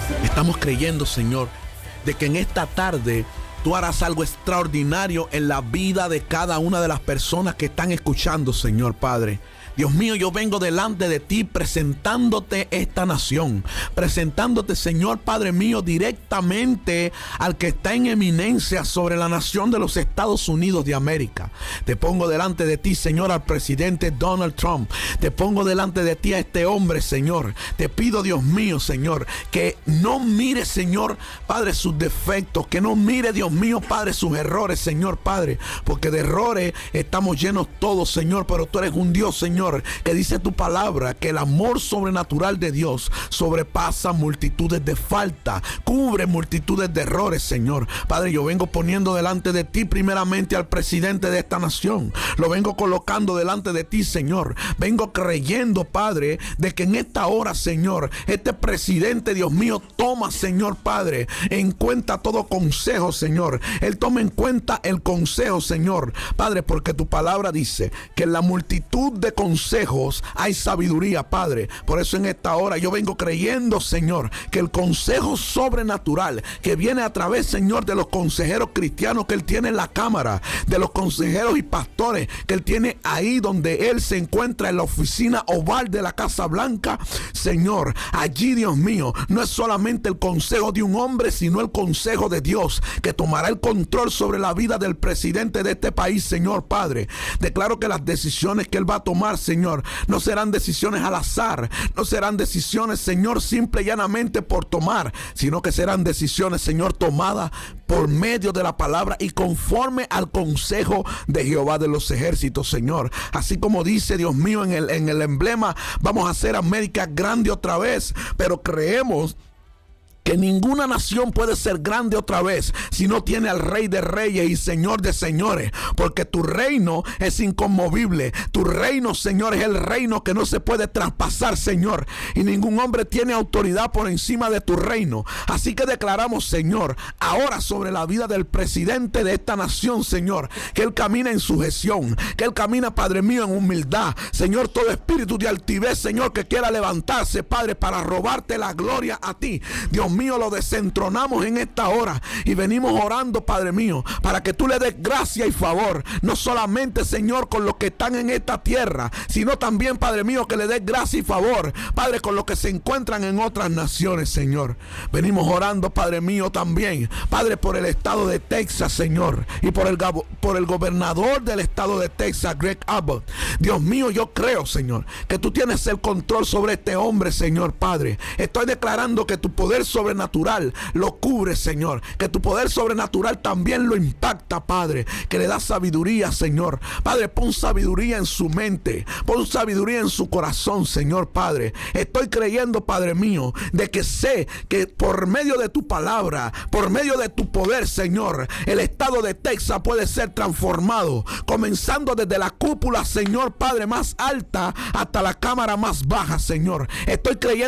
Estamos creyendo, Señor, de que en esta tarde tú harás algo extraordinario en la vida de cada una de las personas que están escuchando, Señor Padre. Dios mío, yo vengo delante de ti presentándote esta nación, presentándote, Señor Padre mío, directamente al que está en eminencia sobre la nación de los Estados Unidos de América. Te pongo delante de ti, Señor, al presidente Donald Trump. Te pongo delante de ti a este hombre, Señor. Te pido, Dios mío, Señor, que no mire, Señor Padre, sus defectos, que no mire, Dios mío, Padre, sus errores, Señor Padre, porque de errores estamos llenos todos, Señor, pero tú eres un Dios, Señor, que dice tu palabra que el amor sobrenatural de Dios sobrepasa multitudes de faltas, cubre multitudes de errores, Señor. Padre, yo vengo poniendo delante de ti primeramente al presidente de esta nación. Lo vengo colocando delante de ti, Señor. Vengo creyendo, Padre, de que en esta hora, Señor, este presidente, Dios mío, toma, Señor Padre, en cuenta todo consejo, Señor. Él toma en cuenta el consejo, Señor Padre, porque tu palabra dice que en la multitud de consejos hay sabiduría, Padre. Por eso en esta hora yo vengo creyendo, Señor, que el consejo sobrenatural que viene a través, Señor, de los consejeros cristianos que Él tiene en la cámara, de los consejeros y pastores que Él tiene ahí donde Él se encuentra en la oficina oval de la Casa Blanca, Señor, allí, Dios mío, no es solamente el consejo de un hombre, sino el consejo de Dios, que tomará el control sobre la vida del presidente de este país, Señor Padre. Declaro que las decisiones que Él va a tomar, Señor, no serán decisiones al azar, no serán decisiones, Señor, simple y llanamente por tomar, sino que serán decisiones, Señor, tomadas por medio de la palabra y conforme al consejo de Jehová de los ejércitos, Señor. Así como dice, Dios mío, en el emblema, vamos a hacer América grande otra vez, pero creemos que ninguna nación puede ser grande otra vez si no tiene al Rey de Reyes y Señor de Señores, porque tu reino es inconmovible. Tu reino, Señor, es el reino que no se puede traspasar, Señor, y ningún hombre tiene autoridad por encima de tu reino. Así que declaramos, Señor, ahora sobre la vida del presidente de esta nación, Señor, que Él camina en sujeción, que Él camina, Padre mío, en humildad. Señor, todo espíritu de altivez, Señor, que quiera levantarse, Padre, para robarte la gloria a ti, Dios mío, lo desentronamos en esta hora y venimos orando, Padre mío, para que tú le des gracia y favor, no solamente, Señor, con los que están en esta tierra, sino también, Padre mío, que le des gracia y favor, Padre, con los que se encuentran en otras naciones, Señor. Venimos orando, Padre mío, también, Padre, por el estado de Texas, Señor, y por el gobernador del estado de Texas, Greg Abbott. Dios mío, yo creo, Señor, que tú tienes el control sobre este hombre, Señor Padre. Estoy declarando que tu poder sobrenatural lo cubre, Señor, que tu poder sobrenatural también lo impacta, Padre, que le da sabiduría, Señor. Padre, pon sabiduría en su mente, pon sabiduría en su corazón, Señor Padre. Estoy creyendo, Padre mío, de que sé que por medio de tu palabra, por medio de tu poder, Señor, el estado de Texas puede ser transformado, comenzando desde la cúpula, Señor Padre, más alta hasta la cámara más baja, Señor. Estoy creyendo